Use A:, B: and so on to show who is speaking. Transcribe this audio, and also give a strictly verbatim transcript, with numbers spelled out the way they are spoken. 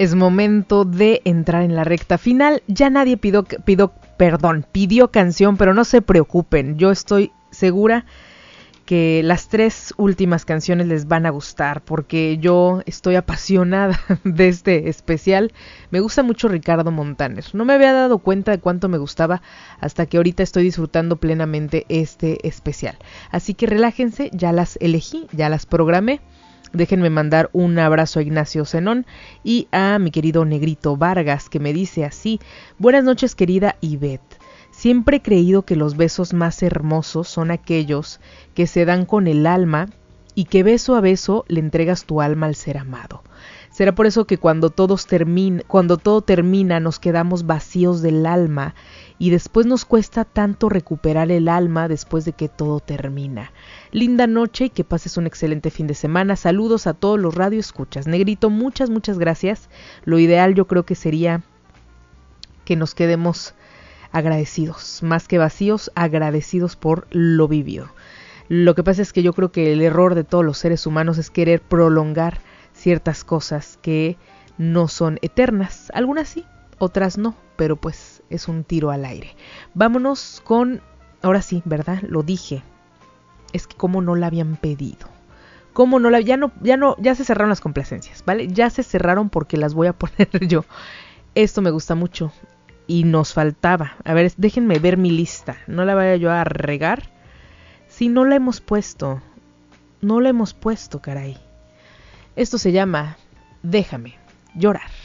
A: es momento de entrar en la recta final. Ya nadie pidió, pidió, perdón, pidió canción, pero no se preocupen. Yo estoy segura que las tres últimas canciones les van a gustar, porque yo estoy apasionada de este especial. Me gusta mucho Ricardo Montaner. No me había dado cuenta de cuánto me gustaba hasta que ahorita estoy disfrutando plenamente este especial. Así que relájense, ya las elegí, ya las programé. Déjenme mandar un abrazo a Ignacio Zenón y a mi querido Negrito Vargas, que me dice así: buenas noches, querida Ivette. Siempre he creído que los besos más hermosos son aquellos que se dan con el alma y que beso a beso le entregas tu alma al ser amado. Será por eso que cuando, todos termina, cuando todo termina nos quedamos vacíos del alma y después nos cuesta tanto recuperar el alma después de que todo termina. Linda noche y que pases un excelente fin de semana. Saludos a todos los radioescuchas. Negrito, muchas, muchas gracias. Lo ideal yo creo que sería que nos quedemos agradecidos, más que vacíos, agradecidos por lo vivido. Lo que pasa es que yo creo que el error de todos los seres humanos es querer prolongar ciertas cosas que no son eternas. Algunas sí, otras no, pero pues es un tiro al aire. Vámonos con, ahora sí, ¿verdad? Lo dije. Es que cómo no la habían pedido. Cómo no la, ya no, ya no, ya se cerraron las complacencias, ¿vale? Ya se cerraron porque las voy a poner yo. Esto me gusta mucho. Y nos faltaba. A ver, déjenme ver mi lista. No la vaya yo a regar. Si no la hemos puesto. No la hemos puesto, caray. Esto se llama Déjame llorar.